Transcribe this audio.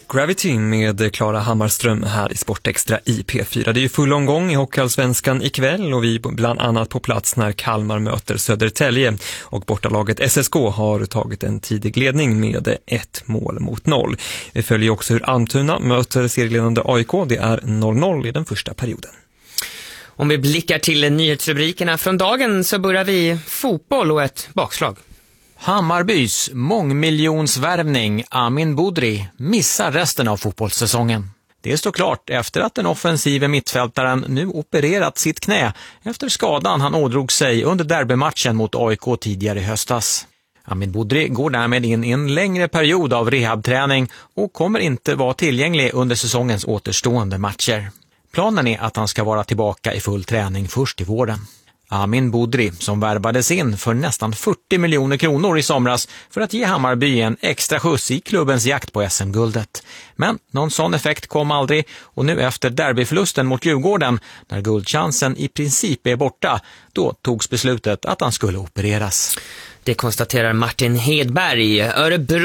Gravity med Klara Hammarström här i Sportextra i P4. Det är ju full omgång i Hockeyallsvenskan ikväll och vi är bland annat på plats när Kalmar möter Södertälje. Och bortalaget SSK har tagit en tidig ledning med 1-0. Vi följer också hur Almtuna möter serieledande AIK. Det är 0-0 i den första perioden. Om vi blickar till nyhetsrubrikerna från dagen så börjar vi fotboll och ett bakslag. Hammarbys mångmiljonsvärvning Amin Budri missar resten av fotbollssäsongen. Det står klart efter att den offensiva mittfältaren nu opererat sitt knä efter skadan han ådrog sig under derbymatchen mot AIK tidigare i höstas. Amin Budri går därmed in i en längre period av rehabträning och kommer inte vara tillgänglig under säsongens återstående matcher. Planen är att han ska vara tillbaka i full träning först i våren. Amin Budri, som värvades in för nästan 40 miljoner kronor i somras för att ge Hammarby en extra skjuts i klubbens jakt på SM-guldet. Men någon sån effekt kom aldrig och nu efter derbyförlusten mot Djurgården, när guldchansen i princip är borta, då togs beslutet att han skulle opereras. Det konstaterar Martin Hedberg. Örebro